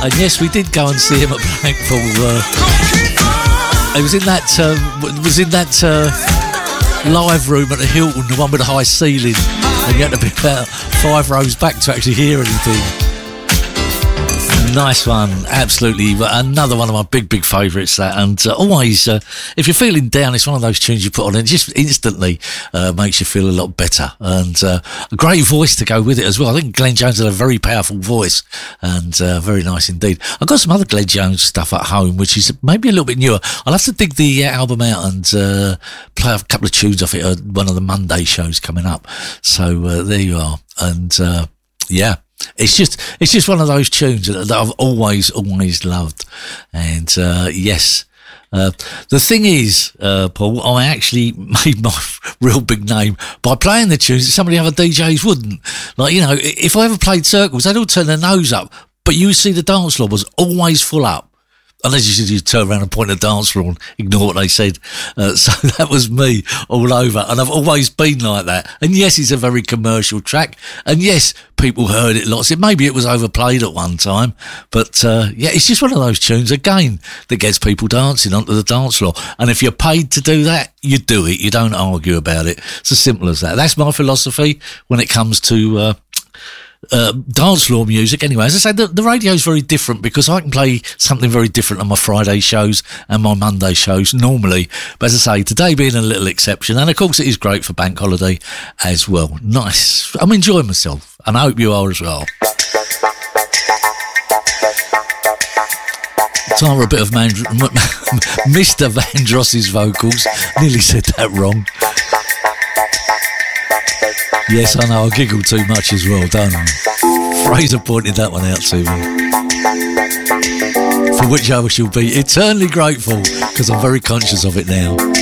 And yes, we did go and see him at Blackpool. It was in that live room at the Hilton, the one with the high ceiling, and you had to be about 5 rows back to actually hear anything. Nice one, absolutely. Another one of my big favourites, that. And always, if you're feeling down, it's one of those tunes you put on and it just instantly makes you feel a lot better. And a great voice to go with it as well. I think Glenn Jones had a very powerful voice and very nice indeed. I've got some other Glenn Jones stuff at home, which is maybe a little bit newer. I'll have to dig the album out and play a couple of tunes off it at one of the Monday shows coming up. So there you are. And yeah. It's just one of those tunes that I've always loved. And yes, the thing is, Paul, I actually made my real big name by playing the tunes that some of the other DJs wouldn't. Like, you know, if I ever played Circles, they'd all turn their nose up, but you see the dance floor was always full up. Unless you turn around and point at the dance floor and ignore what they said. So that was me all over. And I've always been like that. And yes, it's a very commercial track. And yes, people heard it lots. Maybe it was overplayed at one time. But yeah, it's just one of those tunes, again, that gets people dancing onto the dance floor. And if you're paid to do that, you do it. You don't argue about it. It's as simple as that. That's my philosophy when it comes to dance floor music. Anyway, as I say, the radio is very different because I can play something very different on my Friday shows and my Monday shows normally. But as I say, today being a little exception, and of course it is great for bank holiday as well. Nice. I'm enjoying myself, and I hope you are as well. Time for a bit of Mr. Vandross's vocals. Nearly said that wrong. Yes, I know, I giggle too much as well, don't I? Fraser pointed that one out to me. For which I shall be eternally grateful, because I'm very conscious of it now.